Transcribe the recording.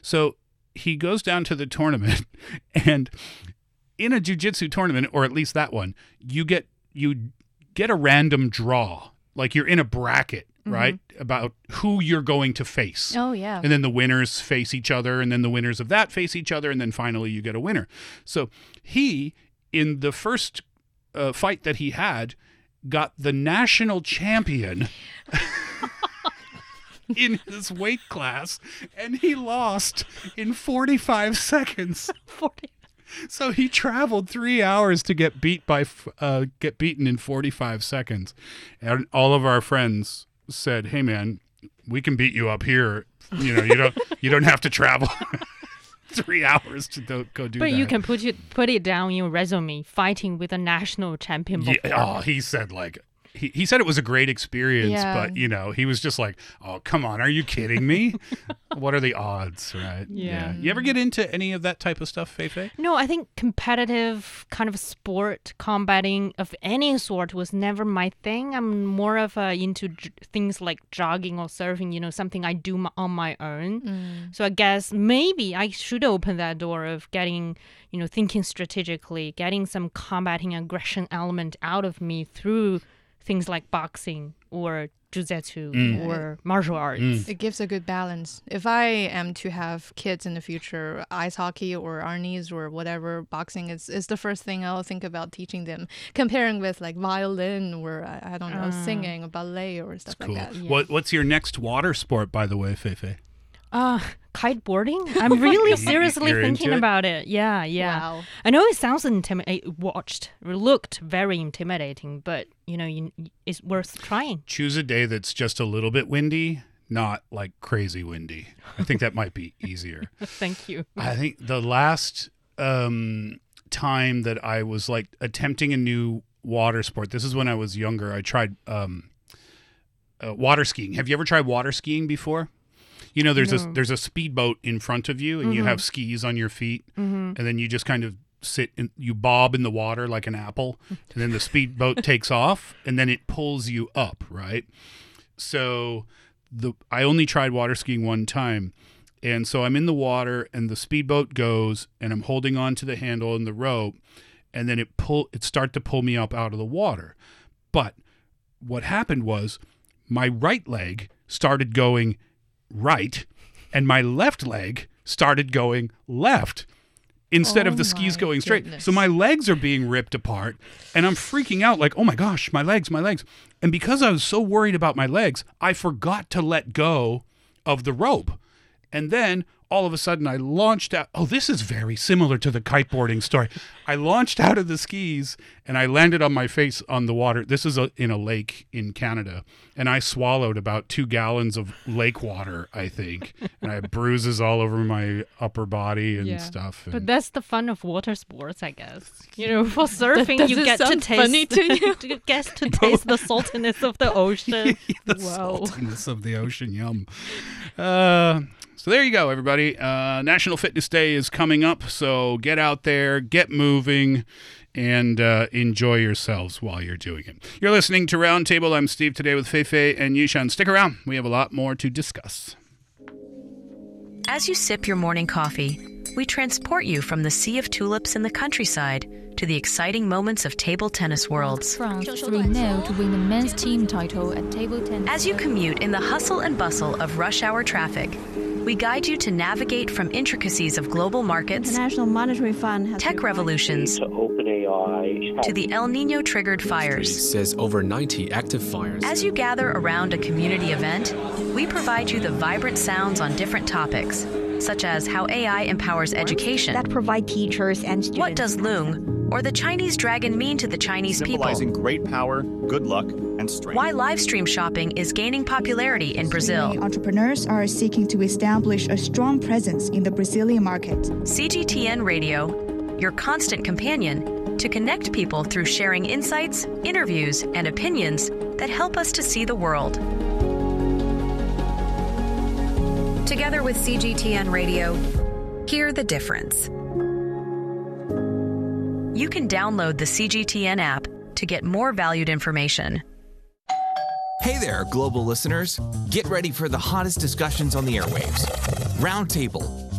So he goes down to the tournament, and in a jiu-jitsu tournament, or at least that one, you get a random draw. Like you're in a bracket, right? About who you're going to face. Oh, yeah. And then the winners face each other, and then the winners of that face each other, and then finally you get a winner. So he, in the first fight that he had, got the national champion in his weight class, and he lost in 45 seconds. 40. So he traveled 3 hours to get beaten in 45 seconds. And all of our friends said, "Hey man, we can beat you up here. You know, you don't have to travel 3 hours to go do that." But you can put it down in your resume, fighting with a national champion before. Yeah, he said like he said it was a great experience, but he was just like, "Oh, come on, are you kidding me? What are the odds, right?" Yeah. You ever get into any of that type of stuff, Feifei? No, I think competitive kind of sport, combating of any sort was never my thing. I'm more of into things like jogging or surfing, something I do on my own. So I guess maybe I should open that door of getting, thinking strategically, getting some combating aggression element out of me through things like boxing or jiu-jitsu or martial arts. It gives a good balance. If I am to have kids in the future, ice hockey or arnis or whatever, boxing is the first thing I'll think about teaching them, comparing with like violin or, I don't know, singing or ballet or stuff like that. Yeah. What's your next water sport, by the way, Feifei? Kiteboarding? I'm really seriously thinking about it. Yeah. Wow. I know it sounds looked very intimidating, but it's worth trying. Choose a day that's just a little bit windy, not like crazy windy. I think that might be easier. Thank you. I think the last time that I was like attempting a new water sport, this is when I was younger. I tried water skiing. Have you ever tried water skiing before? There's a speedboat in front of you, and you have skis on your feet, and then you just kind of sit and you bob in the water like an apple, and then the speedboat takes off, and then it pulls you up, right? So I only tried water skiing one time, and so I'm in the water, and the speedboat goes, and I'm holding on to the handle and the rope, and then it started to pull me up out of the water. But what happened was my right leg started going right, and my left leg started going left instead of the skis going straight. Goodness. So my legs are being ripped apart, and I'm freaking out like, oh my gosh, my legs. And because I was so worried about my legs, I forgot to let go of the rope. And then all of a sudden I launched out. Oh, this is very similar to the kiteboarding story. I launched out of the skis and I landed on my face on the water. This is in a lake in Canada. And I swallowed about 2 gallons of lake water, I think. And I have bruises all over my upper body and stuff. And but that's the fun of water sports, I guess. For surfing, you get to taste funny to you? you get to taste the saltiness of the ocean. The saltiness of the ocean, yum. So there you go, everybody. National Fitness Day is coming up, so get out there, get moving, and enjoy yourselves while you're doing it. You're listening to Roundtable. I'm Steve, today with Feifei and Yishan. Stick around. We have a lot more to discuss. As you sip your morning coffee, we transport you from the sea of tulips in the countryside to the exciting moments of table tennis worlds. France 3-0 to win the men's team title at table tennis. As you commute in the hustle and bustle of rush hour traffic, we guide you to navigate from intricacies of global markets, International Monetary Fund has tech revolutions, to OpenAI, to the El Nino-triggered fires. Says over 90 active fires. As you gather around a community event, we provide you the vibrant sounds on different topics, such as how AI empowers education, that provide teachers and students. what does Loong or the Chinese dragon mean to the Chinese people, symbolizing great power, good luck, and strength. why live stream shopping is gaining popularity in Brazil. Many entrepreneurs are seeking to establish a strong presence in the Brazilian market. CGTN Radio, your constant companion to connect people through sharing insights, interviews, and opinions that help us to see the world. Together with CGTN Radio, hear the difference. You can download the CGTN app to get more valued information. Hey there, global listeners. Get ready for the hottest discussions on the airwaves. Roundtable,